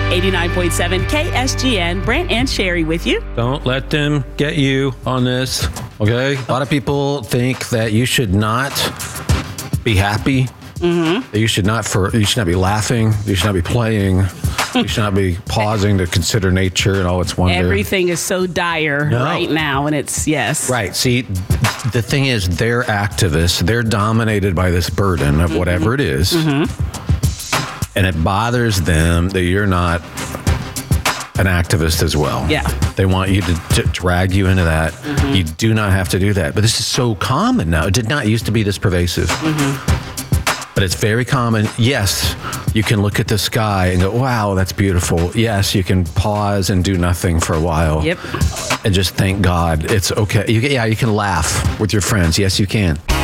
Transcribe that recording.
89.7 KSGN, Brant and Sherry with you. Don't let them get you on this, okay? A lot of people think that you should not be happy. That you should not be laughing. You should not be playing. You should not be pausing to consider nature and all its wonder. Everything is so dire right now, and it's, yes. Right. See, the thing is, they're activists. They're dominated by this burden of whatever it is. And it bothers them that you're not an activist as well. Yeah. They want you to drag you into that. You do not have to do that. But this is so common now. It did not used to be this pervasive. But it's very common. Yes, you can look at the sky and go, wow, that's beautiful. Yes, you can pause and do nothing for a while. Yep. And just thank God. It's okay. You can laugh with your friends. Yes, you can.